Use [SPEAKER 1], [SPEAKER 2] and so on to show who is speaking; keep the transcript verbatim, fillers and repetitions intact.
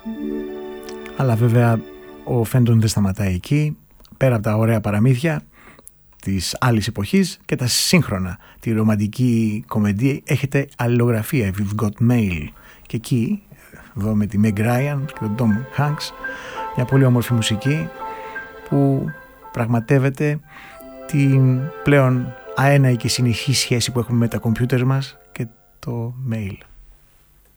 [SPEAKER 1] Αλλά βέβαια ο Φέντον δεν σταματάει εκεί. Πέρα από τα ωραία παραμύθια της άλλης εποχής και τα σύγχρονα, τη ρομαντική κομμεντία, έχετε αλληλογραφία, If You've Got Mail. Και εκεί, εδώ με τη Meg Ryan και τον Tom Hanks, μια πολύ όμορφη μουσική που πραγματεύεται την πλέον αέναη και συνεχή σχέση που έχουμε με τα κομπιούτερ μας και το mail.